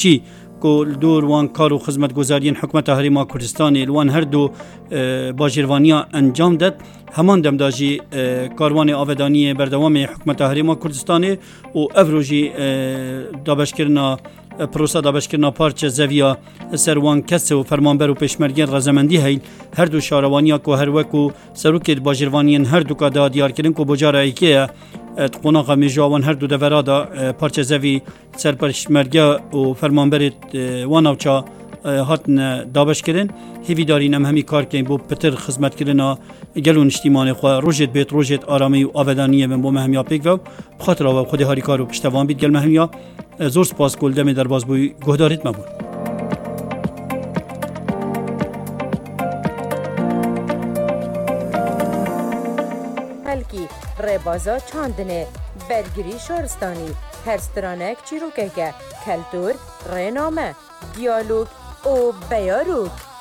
چی کو دور وان کار و خدمتگزاری حکومت هریما کوردستان الوان هر دو باجیروانیا انجام داد همان دمداجی کاروان آبادانی بردوام حکومت هریما کوردستان و افروجی دابشکرنا پروسا دابشکرنا پارچه زویا سروان کس و فرمانبر و پیشمرگین رضامندی هی هر دو شاروانیا کو هر وکو سروک باجیروانیان هر دو کادا دیار کردن کو بجاره ایکه قناق میجوان هر دو دفرادا پارچه زوی سرپرشمرگا و فرمانبر واناوچا هاتن دابش کردن هیوی دارین همی کار کنیم بو پتر خدمت کردن گلون اجتماعی خو روجت بیت روجت آرامی و آبادانیه من بو مهمیا پیک و بخاطر و خود هاری کارو پشتوان بید گل مهمیا زور سپاس گل دم در باز بوی گهدارت مبود هلکی ربازا چاندنه برگری شارستانی هرسترانک چیروکه کلتور رنامه دیالوگ و بیاروک